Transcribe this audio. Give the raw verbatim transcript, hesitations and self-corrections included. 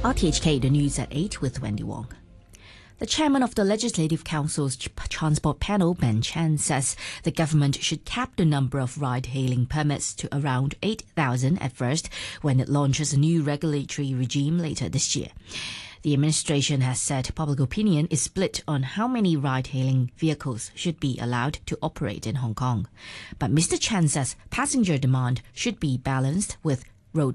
R T H K, the news at eight with Wendy Wong. The chairman of the Legislative Council's Transport Panel, Ben Chan, says the government should cap the number of ride-hailing permits to around eight thousand at first when it launches a new regulatory regime later this year. The administration has said public opinion is split on how many ride-hailing vehicles should be allowed to operate in Hong Kong. But Mister Chan says passenger demand should be balanced with